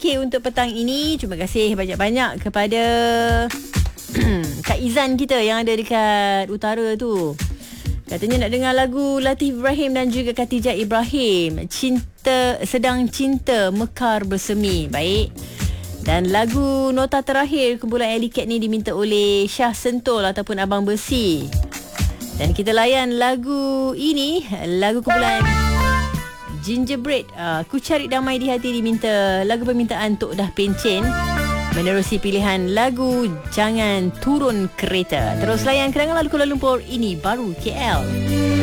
fikir untuk petang ini. Terima kasih banyak-banyak kepada Kak Izan kita yang ada dekat utara tu. Katanya nak dengar lagu Latif Ibrahim dan juga Khatijah Ibrahim, Sedang Cinta Mekar Bersemi. Baik. Dan lagu nota terakhir kumpulan Alley Cat ni diminta oleh Syah Sentul ataupun Abang Besi. Dan kita layan lagu ini, lagu kumpulan Gingerbread, Ku Cari Damai di Hati diminta lagu permintaan Tok Dah Pencen. Menerusi pilihan lagu Jangan Turun Kereta. Terus layan kenangan lalu Kuala Lumpur, ini baru KL.